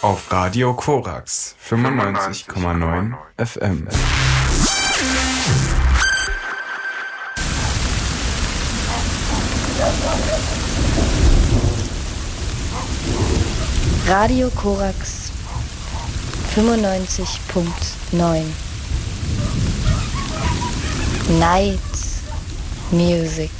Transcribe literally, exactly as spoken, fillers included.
Auf Radio Korax fünfundneunzig Komma neun F M. Radio Korax fünfundneunzig Komma neun. Night Music.